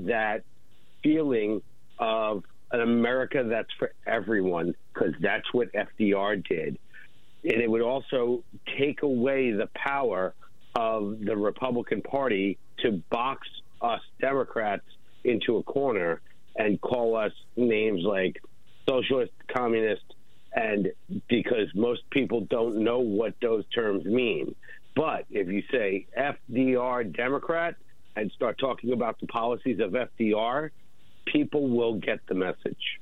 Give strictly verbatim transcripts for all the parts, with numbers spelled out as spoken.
that feeling of an America that's for everyone, because that's what F D R did. And it would also take away the power of the Republican Party to box us Democrats into a corner and call us names like socialist, communist, and because most people don't know what those terms mean. But if you say F D R Democrat and start talking about the policies of F D R, people will get the message.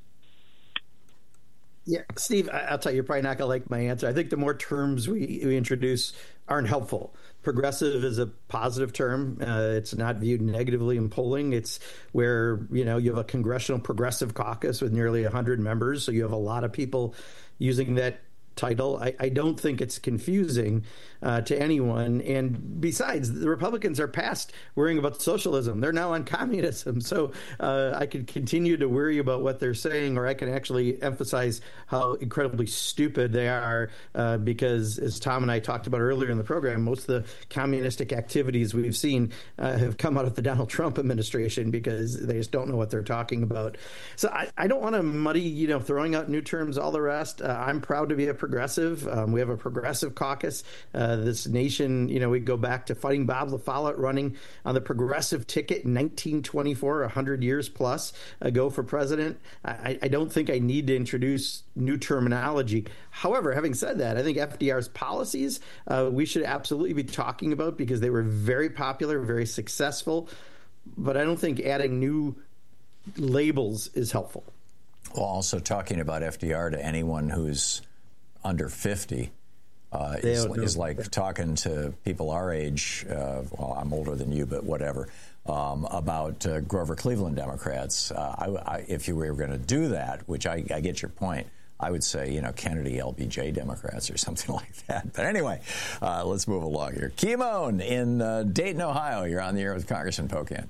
Yeah, Steve, I'll tell you, you're probably not going to like my answer. I think the more terms we, we introduce aren't helpful. Progressive is a positive term. Uh, it's not viewed negatively in polling. It's where, you know, you have a congressional progressive caucus with nearly one hundred members. So you have a lot of people using that title. I, I don't think it's confusing uh, to anyone. And besides, the Republicans are past worrying about socialism. They're now on communism. So uh, I could continue to worry about what they're saying, or I can actually emphasize how incredibly stupid they are uh, because, as Tom and I talked about earlier in the program, most of the communistic activities we've seen uh, have come out of the Donald Trump administration because they just don't know what they're talking about. So I, I don't want to muddy, you know, throwing out new terms, all the rest. Uh, I'm proud to be a progressive. Um, we have a progressive caucus. Uh, this nation, you know, we go back to Fighting Bob La Follette running on the progressive ticket in nineteen twenty-four, one hundred years plus ago for president. I, I don't think I need to introduce new terminology. However, having said that, I think F D R's policies uh, we should absolutely be talking about because they were very popular, very successful. But I don't think adding new labels is helpful. Well, also talking about F D R to anyone who's under fifty uh, is, is like talking to people our age. Uh, well, I'm older than you, but whatever. Um, about uh, Grover Cleveland Democrats. Uh, I, I, if you were going to do that, which I, I get your point, I would say, you know, Kennedy L B J Democrats or something like that. But anyway, uh, let's move along here. Kimon in uh, Dayton, Ohio. You're on the air with Congressman Pocan.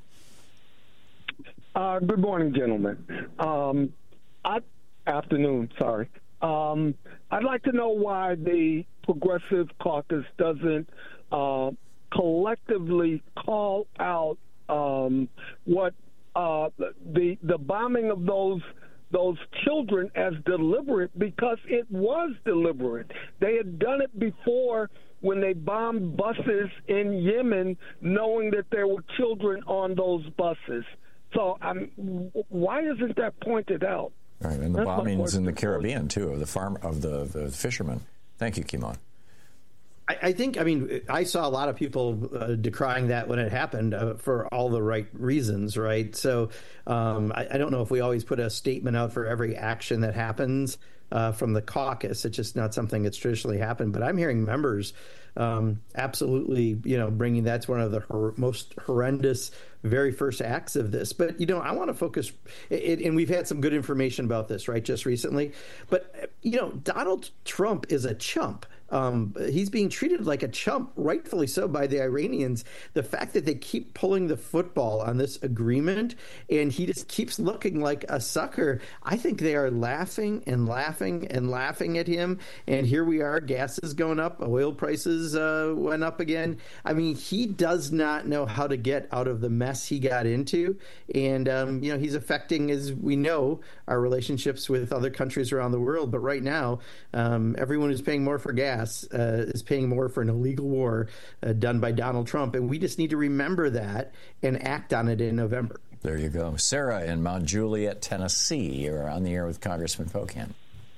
Uh, good morning, gentlemen. Um, I, afternoon, sorry. Um, I'd like to know why the Progressive Caucus doesn't uh, collectively call out um, what uh, the the bombing of those those children as deliberate, because it was deliberate. They had done it before when they bombed buses in Yemen, knowing that there were children on those buses. So, um, why isn't that pointed out? Right, and the That's bombings in the Caribbean too of the farm of the, the fishermen. Thank you, Kimon. I, I think, I mean, I saw a lot of people uh, decrying that when it happened uh, for all the right reasons, right? So um, I, I don't know if we always put a statement out for every action that happens uh, from the caucus. It's just not something that's traditionally happened. But I'm hearing members um, absolutely, you know, bringing that's one of the hor- most horrendous very first acts of this. But, you know, I want to focus, it, and we've had some good information about this, right, just recently. But, you know, Donald Trump is a chump. Um, he's being treated like a chump, rightfully so, by the Iranians. The fact that they keep pulling the football on this agreement and he just keeps looking like a sucker, I think they are laughing and laughing and laughing at him. And here we are, gas is going up, oil prices uh, went up again. I mean, he does not know how to get out of the mess he got into. And, um, you know, he's affecting, as we know, our relationships with other countries around the world. But right now, um, everyone who's paying more for gas Uh, is paying more for an illegal war uh, done by Donald Trump. And we just need to remember that and act on it in November. There you go. Sarah in Mount Juliet, Tennessee. You're on the air with Congressman Pocan.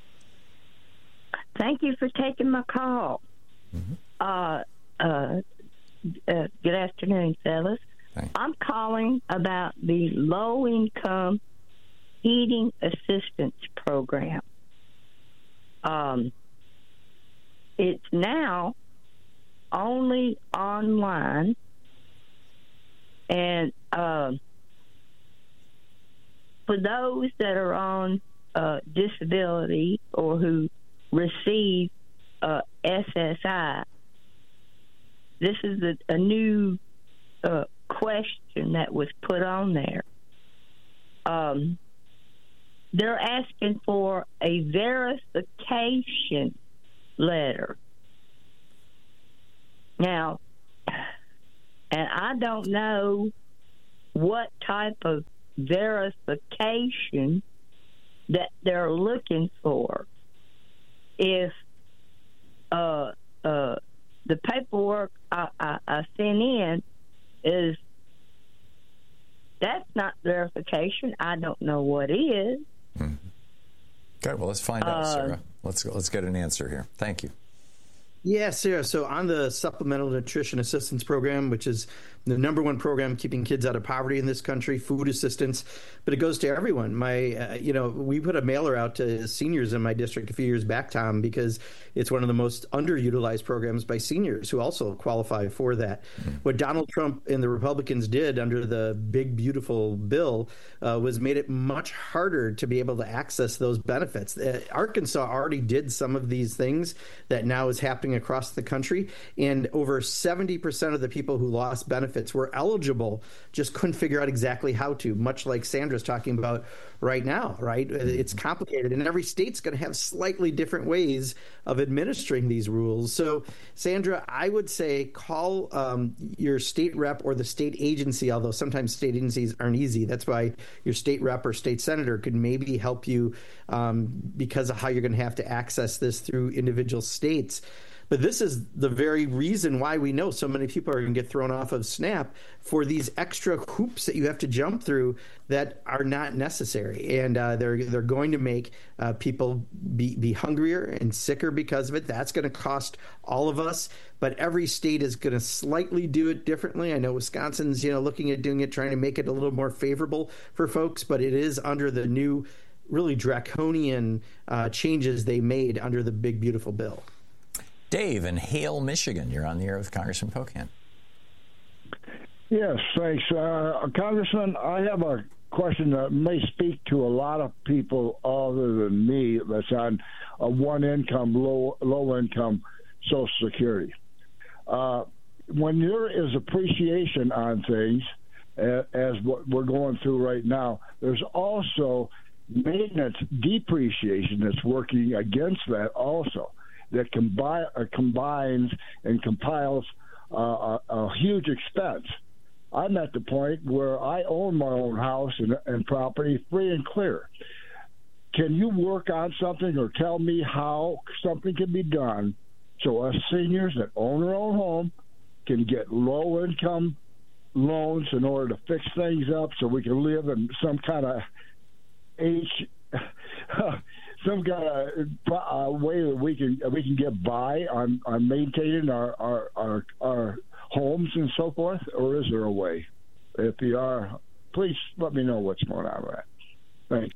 Thank you for taking my call. Mm-hmm. Uh, uh, uh, good afternoon, fellas. Thanks. I'm calling about the low-income heating assistance program. Um, It's now only online, and uh, for those that are on uh, disability or who receive uh, S S I, this is a, a new uh, question that was put on there. Um, they're asking for a verification letter. Now, and I don't know what type of verification that they're looking for. If uh, uh, the paperwork I, I, I sent in is, that's not verification, I don't know what is. Mm-hmm. Okay, well, let's find out, uh, Sarah. Let's let's get an answer here. Thank you. Yeah, Sarah. So on the Supplemental Nutrition Assistance Program, which is the number one program keeping kids out of poverty in this country, food assistance, but it goes to everyone. My, uh, you know, we put a mailer out to seniors in my district a few years back, Tom, because it's one of the most underutilized programs by seniors who also qualify for that. Mm-hmm. What Donald Trump and the Republicans did under the big, beautiful bill uh, was made it much harder to be able to access those benefits. Uh, Arkansas already did some of these things that now is happening across the country, and over seventy percent of the people who lost benefits were eligible, just couldn't figure out exactly how to, much like Sandra's talking about right now, right? It's complicated, and every state's going to have slightly different ways of administering these rules. So, Sandra, I would say call um, your state rep or the state agency, although sometimes state agencies aren't easy. That's why your state rep or state senator could maybe help you um, because of how you're going to have to access this through individual states. But this is the very reason why we know so many people are going to get thrown off of SNAP, for these extra hoops that you have to jump through that are not necessary. And uh, they're they're going to make uh, people be, be hungrier and sicker because of it. That's going to cost all of us. But every state is going to slightly do it differently. I know Wisconsin's, you know, looking at doing it, trying to make it a little more favorable for folks. But it is under the new, really draconian uh, changes they made under the big, beautiful bill. Dave in Hale, Michigan. You're on the air with Congressman Pocan. Yes, thanks. Uh, Congressman, I have a question that may speak to a lot of people other than me that's on a one-income, low, low-income Social Security. Uh, when there is appreciation on things, uh, as what we're going through right now, there's also maintenance depreciation that's working against that also. That combi- uh, combines and compiles uh, a, a huge expense. I'm at the point where I own my own house and, and property free and clear. Can you work on something or tell me how something can be done so us seniors that own our own home can get low-income loans in order to fix things up so we can live in some kind of H... some kind of uh, way that we can we can get by on, on maintaining our, our, our, our homes and so forth, or is there a way? If you are, please let me know what's going on with that. Thanks.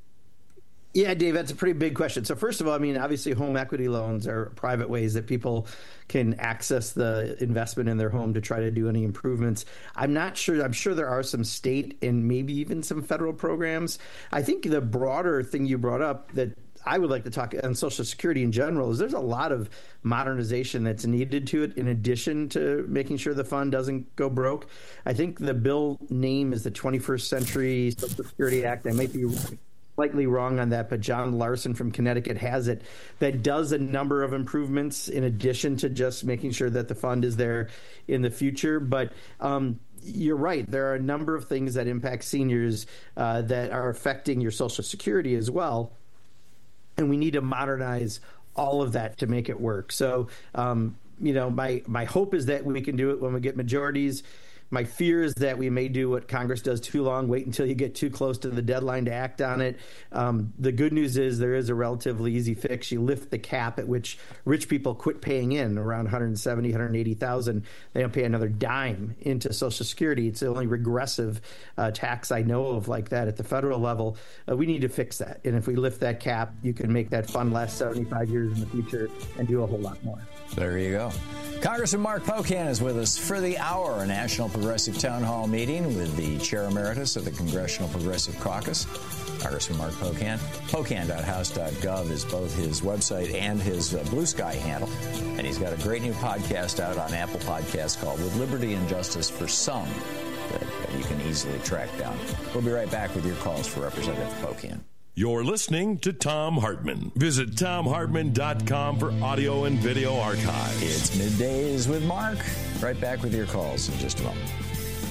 Yeah, Dave, that's a pretty big question. So first of all, I mean, obviously home equity loans are private ways that people can access the investment in their home to try to do any improvements. I'm not sure. I'm sure there are some state and maybe even some federal programs. I think the broader thing you brought up that I would like to talk on Social Security in general is there's a lot of modernization that's needed to it in addition to making sure the fund doesn't go broke. I think the bill name is the twenty-first Century Social Security Act. I might be slightly wrong on that, but John Larson from Connecticut has it, that does a number of improvements in addition to just making sure that the fund is there in the future. But um, you're right. There are a number of things that impact seniors uh, that are affecting your Social Security as well. And we need to modernize all of that to make it work. So, um, you know, my, my hope is that we can do it when we get majorities. My fear is that we may do what Congress does too long, wait until you get too close to the deadline to act on it. Um, the good news is there is a relatively easy fix. You lift the cap at which rich people quit paying in, around one hundred seventy, one hundred eighty thousand. They don't pay another dime into Social Security. It's the only regressive uh, tax I know of like that at the federal level. Uh, we need to fix that. And if we lift that cap, you can make that fund last seventy-five years in the future and do a whole lot more. There you go. Congressman Mark Pocan is with us for the hour, a National Progressive Town Hall meeting with the Chair Emeritus of the Congressional Progressive Caucus, Congressman Mark Pocan. Pocan dot house dot gov is both his website and his uh, Blue Sky handle. And he's got a great new podcast out on Apple Podcasts called With Liberty and Justice for Some that, that you can easily track down. We'll be right back with your calls for Representative Pocan. You're listening to Thom Hartmann. Visit Thom Hartmann dot com for audio and video archives. It's Middays with Mark. Right back with your calls in just a moment.